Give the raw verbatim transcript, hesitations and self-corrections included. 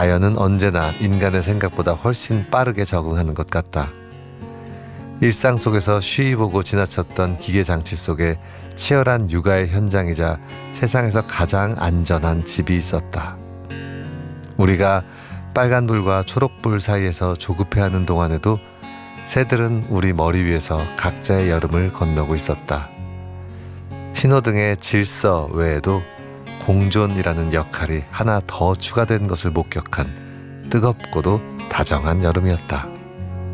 자연은 언제나 인간의 생각보다 훨씬 빠르게 적응하는 것 같다. 일상 속에서 쉬이 보고 지나쳤던 기계장치 속에 치열한 육아의 현장이자 세상에서 가장 안전한 집이 있었다. 우리가 빨간불과 초록불 사이에서 조급해하는 동안에도 새들은 우리 머리 위에서 각자의 여름을 건너고 있었다. 신호등의 질서 외에도 공존이라는 역할이 하나 더 추가된 것을 목격한 뜨겁고도 다정한 여름이었다.